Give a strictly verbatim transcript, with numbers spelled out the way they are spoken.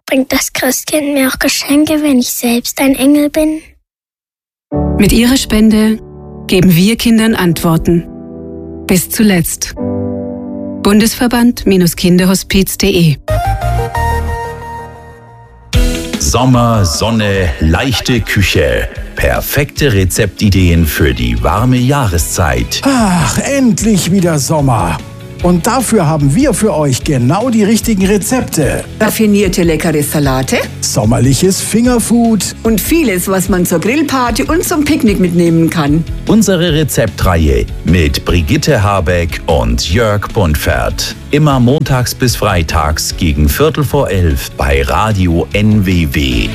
Bringt das Christkind mir auch Geschenke, wenn ich selbst ein Engel bin? Mit Ihrer Spende geben wir Kindern Antworten. Bis zuletzt. Bundesverband Kinderhospiz punkt de Sommer, Sonne, leichte Küche. Perfekte Rezeptideen für die warme Jahreszeit. Ach, endlich wieder Sommer. Und dafür haben wir für euch genau die richtigen Rezepte. Raffinierte leckere Salate. Sommerliches Fingerfood. Und vieles, was man zur Grillparty und zum Picknick mitnehmen kann. Unsere Rezeptreihe mit Brigitte Habeck und Jörg Buntfert. Immer montags bis freitags gegen Viertel vor elf bei Radio N W W.